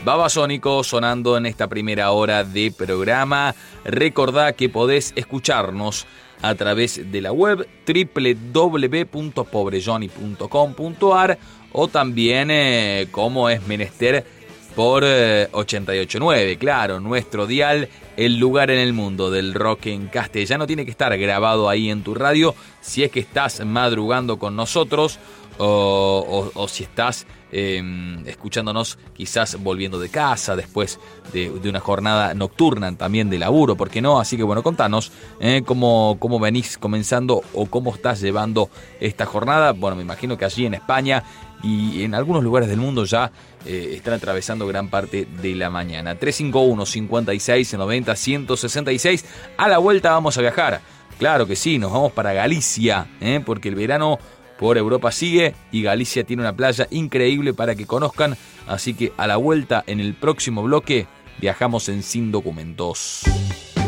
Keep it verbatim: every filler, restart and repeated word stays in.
Babasónico sonando en esta primera hora de programa. Recordá que podés escucharnos a través de la web doble u doble u doble u punto pobre johnny punto com punto a r o también, eh, como es menester, por eh, ochenta y ocho punto nueve, claro, nuestro dial, el lugar en el mundo del rock en castellano. Tiene que estar grabado ahí en tu radio si es que estás madrugando con nosotros o, o, o si estás eh, escuchándonos quizás volviendo de casa después de, de una jornada nocturna también de laburo, ¿por qué no? Así que bueno, contanos eh, cómo, cómo venís comenzando o cómo estás llevando esta jornada. Bueno, me imagino que allí en España y en algunos lugares del mundo ya eh, están atravesando gran parte de la mañana. tres cinco uno, cincuenta y seis, noventa, ciento sesenta y seis. A la vuelta vamos a viajar. Claro que sí, nos vamos para Galicia, ¿eh? porque el verano por Europa sigue y Galicia tiene una playa increíble para que conozcan. Así que a la vuelta, en el próximo bloque, viajamos en Sin Documentos.